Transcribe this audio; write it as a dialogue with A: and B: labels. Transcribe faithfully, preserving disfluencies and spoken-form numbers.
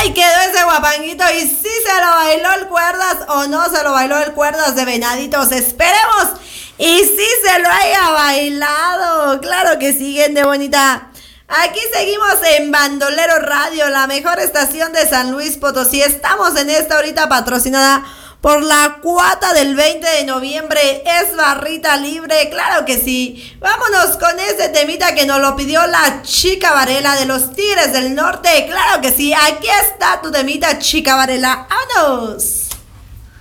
A: Ay, quedó ese guapanguito y si se lo bailó el cuerdas o no se lo bailó el cuerdas de Venaditos. Esperemos y si se lo haya bailado. Claro que sí, gente bonita. Aquí seguimos en Bandolero Radio, la mejor estación de San Luis Potosí. Estamos en esta ahorita patrocinada por la cuata del veinte de noviembre. Es barrita libre, claro que sí. Vámonos con ese temita que nos lo pidió la Chica Varela de los Tigres del Norte. Claro que sí, aquí está tu temita, Chica Varela. ¡Vámonos!